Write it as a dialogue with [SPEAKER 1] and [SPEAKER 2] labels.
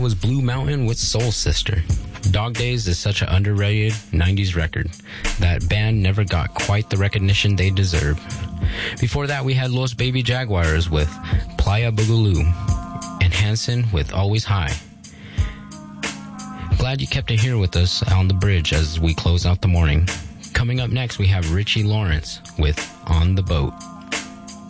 [SPEAKER 1] was Blue Mountain with Soul Sister. Dog Days is such an underrated 90s record. That band never got quite the recognition they deserve. Before that, we had Los Baby Jaguars with Playa Boogaloo and Hanson with Always High. Glad you kept it here with us on the bridge as we close out the morning. Coming up next, we have Richie Lawrence with On the Boat.